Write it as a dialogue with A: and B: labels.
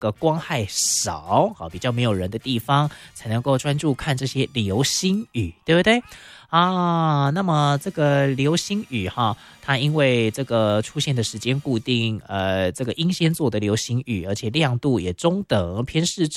A: 个光害少，好，比较没有人的地方，才能够专注看这些流星雨，对不对？啊，那么这个流星雨哈，它因为这个出现的时间固定，这个英仙座的流星雨，而且亮度也中等偏适中。